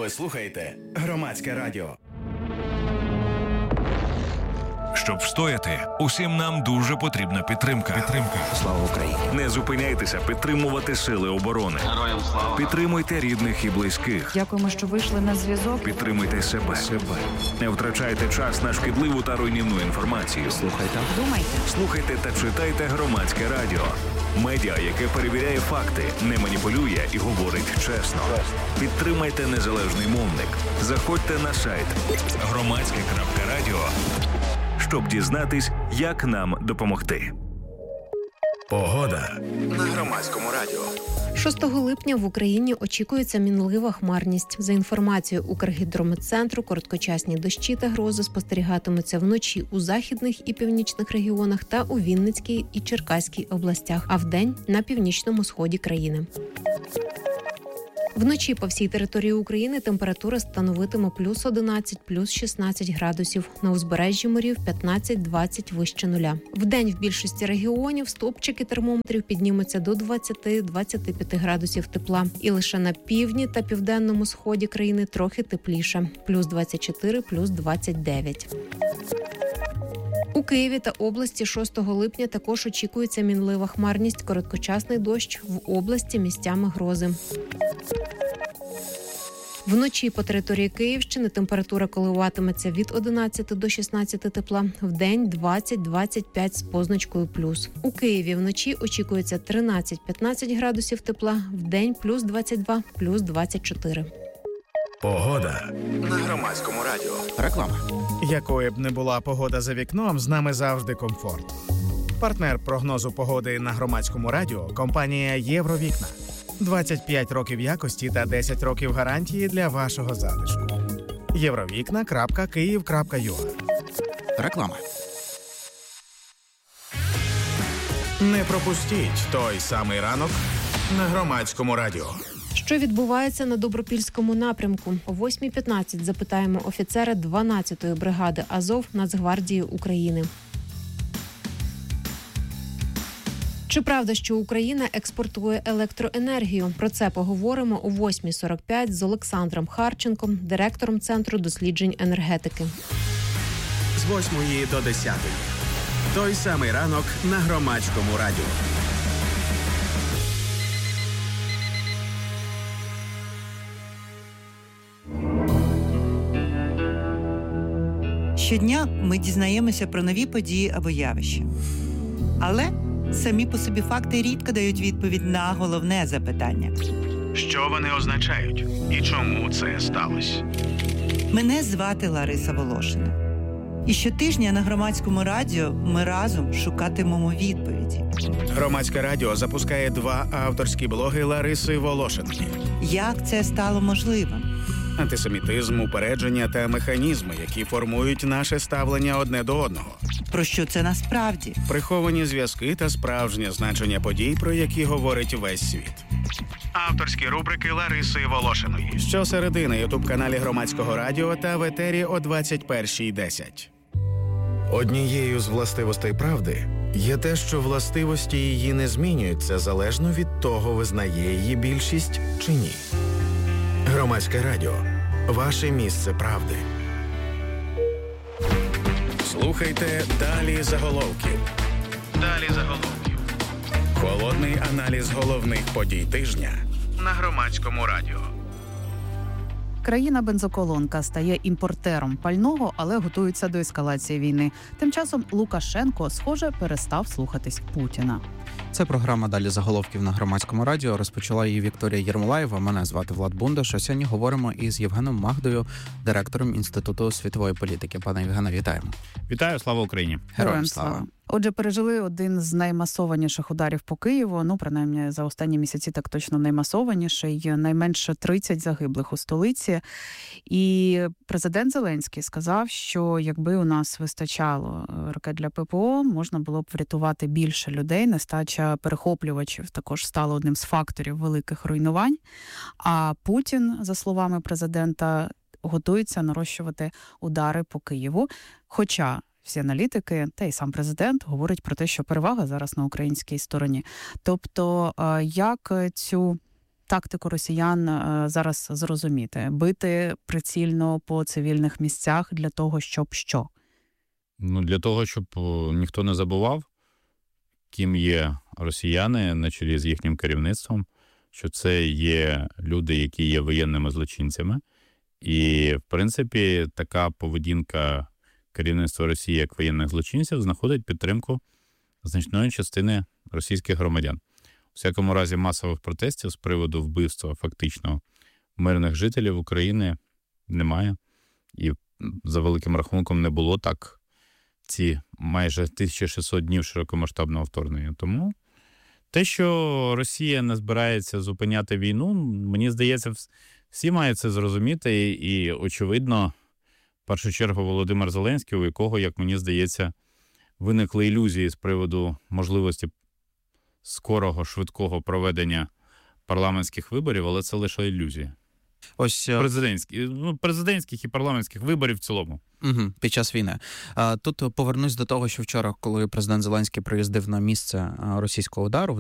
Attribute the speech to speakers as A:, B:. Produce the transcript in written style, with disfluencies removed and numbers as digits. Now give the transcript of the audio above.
A: Ви слухаєте Громадське радіо.
B: Щоб встояти, усім нам дуже потрібна підтримка.
A: Слава Україні!
B: Не зупиняйтеся підтримувати сили оборони.
C: Героям слава!
B: Підтримуйте рідних і близьких.
D: Дякуємо, що вийшли на зв'язок.
B: Підтримуйте себе. Не втрачайте час на шкідливу та руйнівну інформацію. Слухайте та читайте Громадське радіо. Медіа, яке перевіряє факти, не маніпулює і говорить чесно. Підтримайте незалежний мовник. Заходьте на сайт громадське.радіо, щоб дізнатись, як нам допомогти.
A: Погода на Громадському радіо.
E: 6 липня в Україні очікується мінлива хмарність. За інформацією Укргідрометцентру, короткочасні дощі та грози спостерігатимуться вночі у західних і північних регіонах та у Вінницькій і Черкаській областях, а вдень – на північному сході країни. Вночі по всій території України температура становитиме плюс 11, плюс 16 градусів. На узбережжі морів 15-20 вище нуля. Вдень в більшості регіонів стопчики термометрів піднімуться до 20-25 градусів тепла. І лише на півдні та південному сході країни трохи тепліше. Плюс 24, плюс 29. У Києві та області 6 липня також очікується мінлива хмарність, короткочасний дощ, в області місцями грози. Вночі по території Київщини температура коливатиметься від 11 до 16 тепла, вдень 20-25 з позначкою плюс. У Києві вночі очікується 13-15 градусів тепла, вдень плюс 22, плюс 24.
A: Погода на Громадському радіо.
F: Реклама.
G: Якою б не була погода за вікном, з нами завжди комфорт. Партнер прогнозу погоди на Громадському радіо – компанія «Євровікна». 25 років якості та 10 років гарантії для вашого затишку. Євровікна.Київ.ua.
F: Реклама.
G: Не пропустіть той самий ранок на Громадському радіо.
E: Що відбувається на Добропільському напрямку? О 8:15 запитаємо офіцера 12-ї бригади Азов Нацгвардії України. Чи правда, що Україна експортує електроенергію? Про це поговоримо о 8:45 з Олександром Харченком, директором Центру досліджень енергетики.
H: З 8 до 10. Той самий ранок на Громадському радіо.
I: Щодня ми дізнаємося про нові події або явища. Але самі по собі факти рідко дають відповідь на головне запитання.
G: Що вони означають? І чому це сталося?
I: Мене звати Лариса Волошина. І щотижня на Громадському радіо ми разом шукатимемо відповіді.
G: Громадське радіо запускає 2 авторські блоги Лариси Волошиної.
I: Як це стало можливим?
G: Антисемітизм, упередження та механізми, які формують наше ставлення одне до одного.
I: Про що це насправді?
G: Приховані зв'язки та справжнє значення подій, про які говорить весь світ. Авторські рубрики Лариси Волошиної. Щосереди на ютуб-каналі Громадського радіо та в етері о 21:10.
A: Однією з властивостей правди є те, що властивості її не змінюються залежно від того, визнає її більшість чи ні. Громадське радіо. Ваше місце правди.
G: Слухайте «Далі заголовків». Далі заголовків. Холодний аналіз головних подій тижня на Громадському радіо.
D: Країна-бензоколонка стає імпортером пального, але готується до ескалації війни. Тим часом Лукашенко, схоже, перестав слухатись Путіна.
F: Це програма «Далі заголовків» на Громадському радіо. Розпочала її Вікторія Єрмолаєва. Мене звати Влад Бундаш. А сьогодні говоримо із Євгеном Магдою, директором Інституту світової політики. Пане Євгене, вітаємо.
J: Вітаю, слава Україні.
D: Героям слава. Отже, пережили один з наймасованіших ударів по Києву, принаймні за останні місяці так точно наймасованіший, найменше 30 загиблих у столиці. І президент Зеленський сказав, що якби у нас вистачало ракет для ППО, можна було б врятувати більше людей. Нестача перехоплювачів також стала одним з факторів великих руйнувань. А Путін, за словами президента, готується нарощувати удари по Києву. Хоча всі аналітики, та й сам президент говорять про те, що перевага зараз на українській стороні. Тобто, як цю тактику росіян зараз зрозуміти? Бити прицільно по цивільних місцях для того, щоб що?
C: Для того, щоб ніхто не забував, ким є росіяни на чолі з їхнім керівництвом, що це є люди, які є воєнними злочинцями. І, в принципі, така поведінка керівництва Росії як воєнних злочинців знаходить підтримку значної частини російських громадян. У всякому разі, масових протестів з приводу вбивства фактично мирних жителів України немає. І за великим рахунком не було так ці майже 1600 днів широкомасштабного вторгнення. Тому те, що Росія не збирається зупиняти війну, мені здається, всі мають це зрозуміти. І очевидно, в першу чергу, Володимир Зеленський, у якого, як мені здається, виникли ілюзії з приводу можливості скорого, швидкого проведення парламентських виборів, але це лише ілюзії.
F: Ось
C: президентських і парламентських виборів в цілому.
F: Під час війни. Тут повернусь до того, що вчора, коли президент Зеленський приїздив на місце російського удару,